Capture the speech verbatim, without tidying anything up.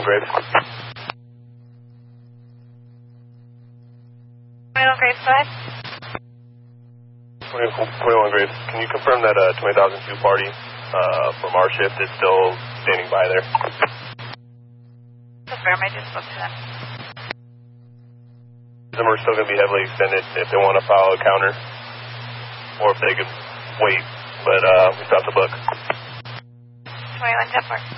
Graves. twenty-one Graves, go ahead. twenty-one Graves, can you confirm that uh, twenty thousand two party uh, from our shift is still standing by there? Confirm, I just spoke to them. Them are still going to be heavily extended if they want to file a counter, or if they could wait, but uh, we stopped the book. twenty-one ten four.